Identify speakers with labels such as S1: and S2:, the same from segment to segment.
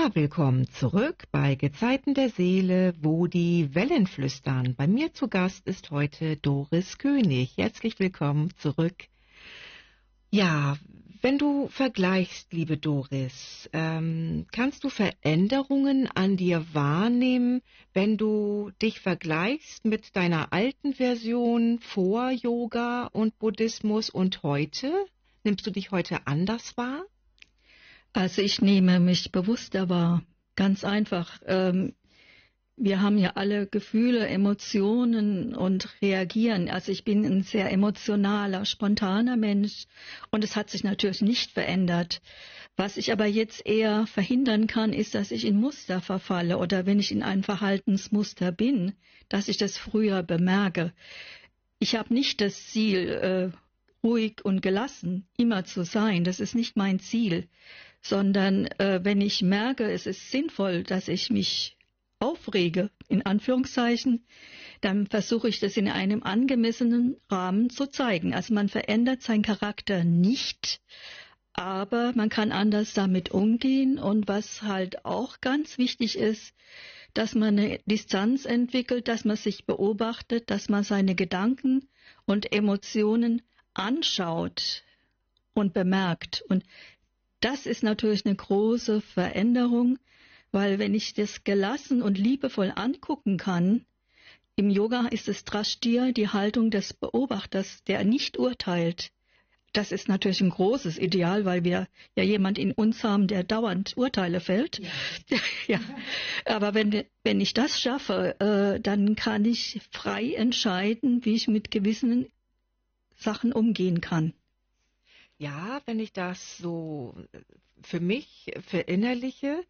S1: Ja, willkommen zurück bei Gezeiten der Seele, wo die Wellen flüstern. Bei mir zu Gast ist heute Doris König. Herzlich willkommen zurück. Ja, wenn du vergleichst, liebe Doris, kannst du Veränderungen an dir wahrnehmen, wenn du dich vergleichst mit deiner alten Version vor Yoga und Buddhismus und heute? Nimmst du dich heute anders wahr?
S2: Also ich nehme mich bewusster wahr, ganz einfach. Wir haben ja alle Gefühle, Emotionen und reagieren. Also ich bin ein sehr emotionaler, spontaner Mensch und es hat sich natürlich nicht verändert. Was ich aber jetzt eher verhindern kann, ist, dass ich in Muster verfalle oder wenn ich in einem Verhaltensmuster bin, dass ich das früher bemerke. Ich habe nicht das Ziel, ruhig und gelassen immer zu sein. Das ist nicht mein Ziel. Sondern wenn ich merke, es ist sinnvoll, dass ich mich aufrege, in Anführungszeichen, dann versuche ich das in einem angemessenen Rahmen zu zeigen. Also man verändert seinen Charakter nicht, aber man kann anders damit umgehen. Und was halt auch ganz wichtig ist, dass man eine Distanz entwickelt, dass man sich beobachtet, dass man seine Gedanken und Emotionen anschaut und bemerkt. Und das ist natürlich eine große Veränderung, weil wenn ich das gelassen und liebevoll angucken kann, im Yoga ist es Drashtir, die Haltung des Beobachters, der nicht urteilt. Das ist natürlich ein großes Ideal, weil wir ja jemand in uns haben, der dauernd Urteile fällt. Ja. Ja. Aber wenn ich das schaffe, dann kann ich frei entscheiden, wie ich mit gewissen Sachen umgehen kann.
S1: Ja, wenn ich das so für mich verinnerliche,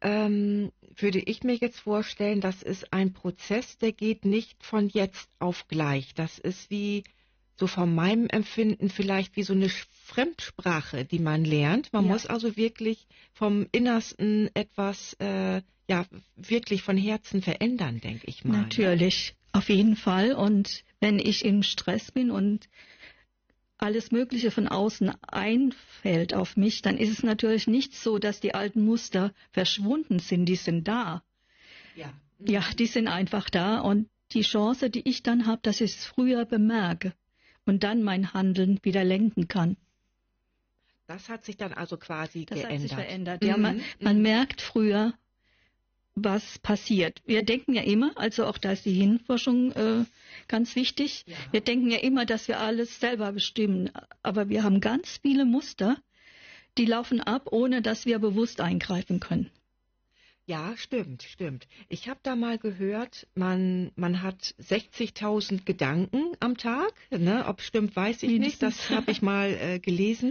S1: würde ich mir jetzt vorstellen, das ist ein Prozess, der geht nicht von jetzt auf gleich. Das ist wie so von meinem Empfinden vielleicht wie so eine Fremdsprache, die man lernt. Man muss also wirklich vom Innersten etwas, wirklich von Herzen verändern, denke ich mal.
S2: Natürlich, auf jeden Fall. Und wenn ich im Stress bin und alles Mögliche von außen einfällt auf mich, dann ist es natürlich nicht so, dass die alten Muster verschwunden sind. Die sind da. Ja, die sind einfach da. Und die Chance, die ich dann habe, dass ich es früher bemerke und dann mein Handeln wieder lenken kann.
S1: Das hat sich dann also quasi geändert.
S2: Das hat sich verändert. Ja, man merkt früher, was passiert. Wir denken ja immer, also auch da ist die Hirnforschung ganz wichtig, wir denken ja immer, dass wir alles selber bestimmen, aber wir haben ganz viele Muster, die laufen ab, ohne dass wir bewusst eingreifen können.
S1: Ja, stimmt. Ich habe da mal gehört, man hat 60.000 Gedanken am Tag, ne? Ob stimmt, weiß ich nicht, das habe ich mal gelesen.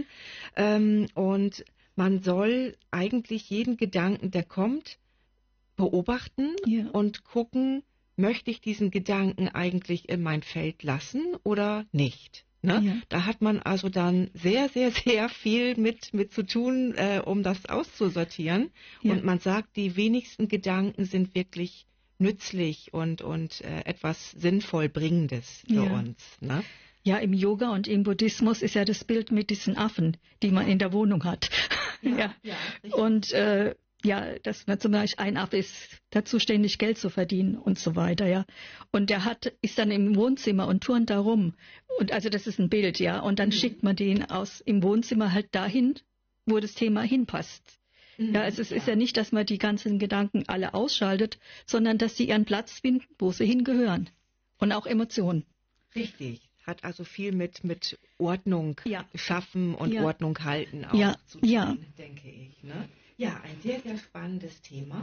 S1: Und man soll eigentlich jeden Gedanken, der kommt, beobachten und gucken, möchte ich diesen Gedanken eigentlich in mein Feld lassen oder nicht? Ne? Ja. Da hat man also dann sehr, sehr, sehr viel mit zu tun, um das auszusortieren. Ja. Und man sagt, die wenigsten Gedanken sind wirklich nützlich und etwas sinnvoll Bringendes für uns. Ne?
S2: Ja, im Yoga und im Buddhismus ist ja das Bild mit diesen Affen, die man in der Wohnung hat. Ja. Und dass man zum Beispiel ein Affe ist dazu ständig Geld zu verdienen und so weiter, ja. Und der ist dann im Wohnzimmer und turnt da rum. Und also das ist ein Bild, ja. Und dann schickt man den im Wohnzimmer halt dahin, wo das Thema hinpasst. Ja, also es ist ja nicht, dass man die ganzen Gedanken alle ausschaltet, sondern dass sie ihren Platz finden, wo sie hingehören. Und auch Emotionen.
S1: Richtig. Hat also viel mit Ordnung schaffen und Ordnung halten auch zu tun, denke ich. Ne? Ja, ein sehr, sehr spannendes Thema.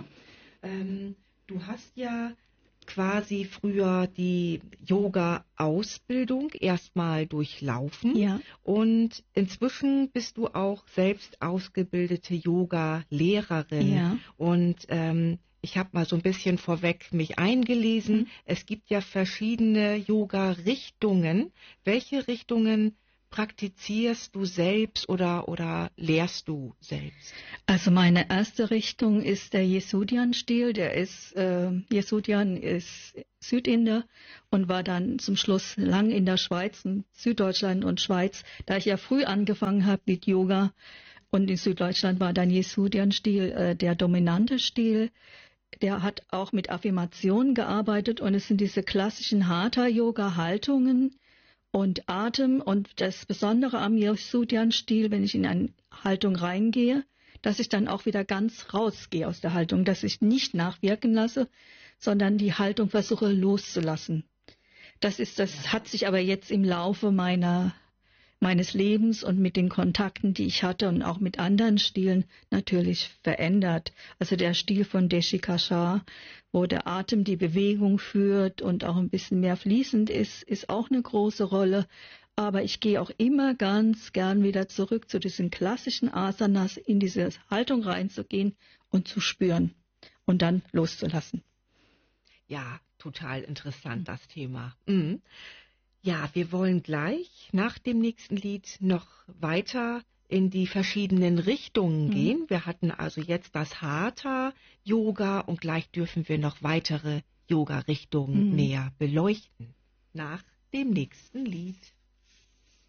S1: Du hast ja quasi früher die Yoga-Ausbildung erstmal durchlaufen und inzwischen bist du auch selbst ausgebildete Yoga-Lehrerin. Ja. Und ich habe mal so ein bisschen vorweg mich eingelesen. Es gibt ja verschiedene Yoga-Richtungen. Welche Richtungen praktizierst du selbst oder lehrst du selbst?
S2: Also meine erste Richtung ist der Yesudian-Stil. Yesudian ist Südinder und war dann zum Schluss lang in der Schweiz, in Süddeutschland und Schweiz. Da ich ja früh angefangen habe mit Yoga Und in Süddeutschland war dann Jesudien-Stil der dominante Stil. Der hat auch mit Affirmationen gearbeitet und es sind diese klassischen Hatha-Yoga-Haltungen und Atem. Und das Besondere am Jesudien-Stil, wenn ich in eine Haltung reingehe, dass ich dann auch wieder ganz rausgehe aus der Haltung, dass ich nicht nachwirken lasse, sondern die Haltung versuche loszulassen. Das hat sich aber jetzt im Laufe meines Lebens und mit den Kontakten, die ich hatte und auch mit anderen Stilen natürlich verändert. Also der Stil von Deshika Shah, wo der Atem die Bewegung führt und auch ein bisschen mehr fließend ist auch eine große Rolle. Aber ich gehe auch immer ganz gern wieder zurück zu diesen klassischen Asanas, in diese Haltung reinzugehen und zu spüren und dann loszulassen.
S1: Ja, total interessant, das Thema. Mhm. Ja, wir wollen gleich nach dem nächsten Lied noch weiter in die verschiedenen Richtungen gehen. Wir hatten also jetzt das Hatha-Yoga und gleich dürfen wir noch weitere Yoga-Richtungen näher beleuchten. Nach dem nächsten Lied.